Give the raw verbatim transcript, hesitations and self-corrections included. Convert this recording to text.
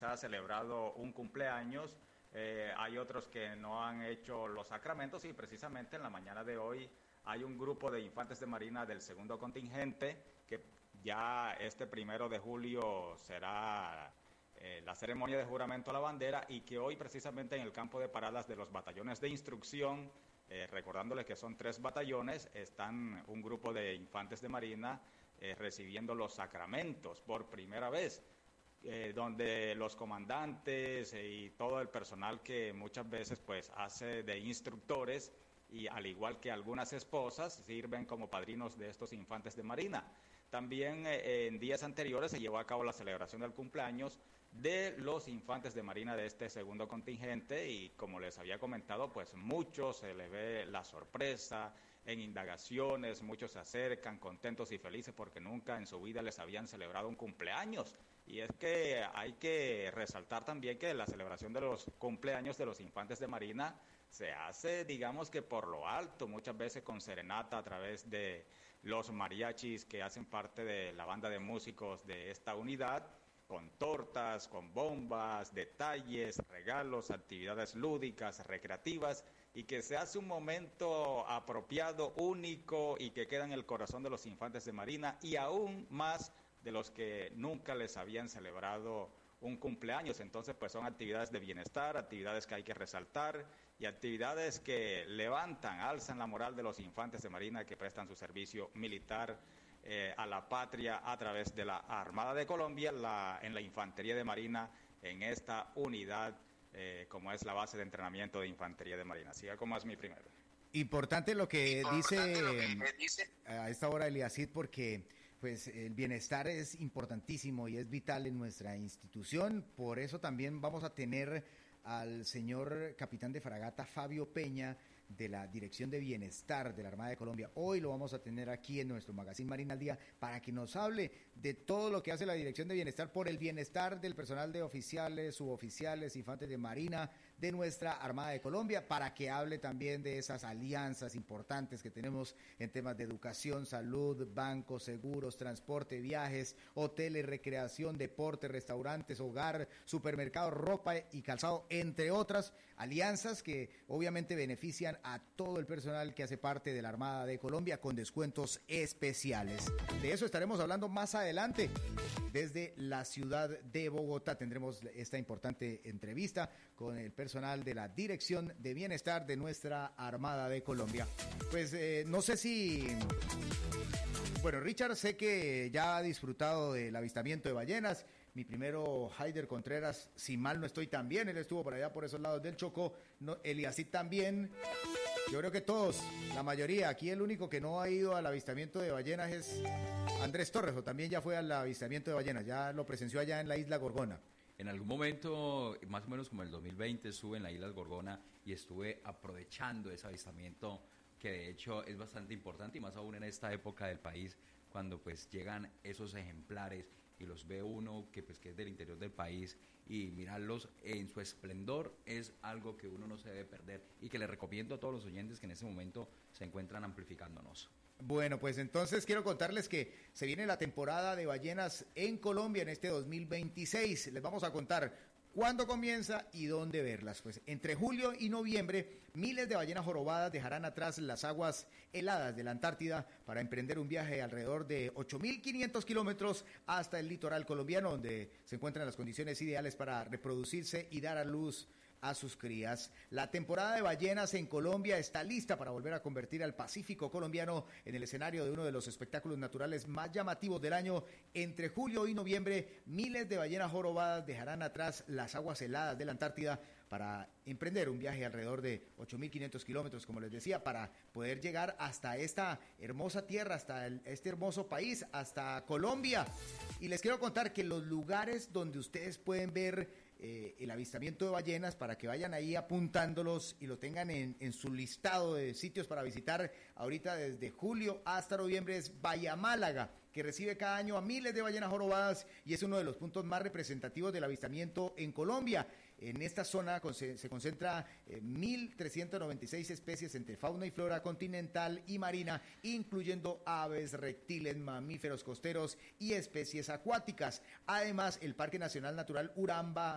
ha celebrado un cumpleaños. Eh, hay otros que no han hecho los sacramentos y precisamente en la mañana de hoy hay un grupo de infantes de marina del segundo contingente que ya este primero de julio será eh, la ceremonia de juramento a la bandera y que hoy precisamente en el campo de paradas de los batallones de instrucción, eh, recordándoles que son tres batallones, están un grupo de infantes de marina eh, recibiendo los sacramentos por primera vez. Eh, donde los comandantes eh, y todo el personal que muchas veces pues hace de instructores y al igual que algunas esposas sirven como padrinos de estos infantes de marina. También eh, en días anteriores se llevó a cabo la celebración del cumpleaños de los infantes de marina de este segundo contingente y como les había comentado, pues muchos se les ve la sorpresa en indagaciones, muchos se acercan contentos y felices porque nunca en su vida les habían celebrado un cumpleaños. Y es que hay que resaltar también que la celebración de los cumpleaños de los infantes de marina se hace, digamos que por lo alto, muchas veces con serenata a través de los mariachis que hacen parte de la banda de músicos de esta unidad, con tortas, con bombas, detalles, regalos, actividades lúdicas, recreativas, y que se hace un momento apropiado, único, y que queda en el corazón de los infantes de marina, y aún más de los que nunca les habían celebrado un cumpleaños. Entonces, pues son actividades de bienestar, actividades que hay que resaltar, y actividades que levantan, alzan la moral de los infantes de marina que prestan su servicio militar Eh, a la patria a través de la Armada de Colombia, la, en la Infantería de Marina, en esta unidad, eh, como es la base de entrenamiento de Infantería de Marina. Así como es mi primero. Importante lo que Importante dice, lo que dice a esta hora Eliacid, porque pues el bienestar es importantísimo y es vital en nuestra institución. Por eso también vamos a tener al señor capitán de fragata Fabio Peña, de la Dirección de Bienestar de la Armada de Colombia. Hoy lo vamos a tener aquí en nuestro Magazine Marina al Día para que nos hable de todo lo que hace la Dirección de Bienestar por el bienestar del personal de oficiales, suboficiales, infantes de marina de nuestra Armada de Colombia, para que hable también de esas alianzas importantes que tenemos en temas de educación, salud, bancos, seguros, transporte, viajes, hoteles, recreación, deporte, restaurantes, hogar, supermercados, ropa y calzado, entre otras alianzas que obviamente benefician a todo el personal que hace parte de la Armada de Colombia con descuentos especiales. De eso estaremos hablando más adelante. Desde la ciudad de Bogotá tendremos esta importante entrevista con el personal de la Dirección de Bienestar de nuestra Armada de Colombia. Pues eh, no sé si... Bueno, Richard, sé que ya ha disfrutado del avistamiento de ballenas. Mi primero, Haider Contreras, si mal no estoy, también. Él estuvo por allá, por esos lados del Chocó. No, Eliacid también. Yo creo que todos, la mayoría. Aquí el único que no ha ido al avistamiento de ballenas es Andrés Torres, o también ya fue al avistamiento de ballenas. Ya lo presenció allá en la isla Gorgona. En algún momento, más o menos como el dos mil veinte, estuve en la isla Gorgona y estuve aprovechando ese avistamiento, que de hecho es bastante importante y más aún en esta época del país, cuando pues llegan esos ejemplares y los ve uno que pues que es del interior del país, y mirarlos en su esplendor es algo que uno no se debe perder y que le recomiendo a todos los oyentes que en este momento se encuentran amplificándonos. Bueno, pues entonces quiero contarles que se viene la temporada de ballenas en Colombia en este dos mil veintiséis. Les vamos a contar cuándo comienza y dónde verlas. Pues entre julio y noviembre, miles de ballenas jorobadas dejarán atrás las aguas heladas de la Antártida para emprender un viaje alrededor de ocho mil quinientos kilómetros hasta el litoral colombiano, donde se encuentran las condiciones ideales para reproducirse y dar a luz a sus crías. La temporada de ballenas en Colombia está lista para volver a convertir al Pacífico colombiano en el escenario de uno de los espectáculos naturales más llamativos del año. Entre julio y noviembre, miles de ballenas jorobadas dejarán atrás las aguas heladas de la Antártida para emprender un viaje alrededor de ocho mil quinientos kilómetros, como les decía, para poder llegar hasta esta hermosa tierra, hasta el, este hermoso país, hasta Colombia. Y les quiero contar que los lugares donde ustedes pueden ver Eh, el avistamiento de ballenas, para que vayan ahí apuntándolos y lo tengan en, en su listado de sitios para visitar ahorita desde julio hasta noviembre, es Bahía Málaga, que recibe cada año a miles de ballenas jorobadas y es uno de los puntos más representativos del avistamiento en Colombia. En esta zona se concentra eh, mil trescientas noventa y seis especies entre fauna y flora continental y marina, incluyendo aves, reptiles, mamíferos costeros y especies acuáticas. Además, el Parque Nacional Natural Uramba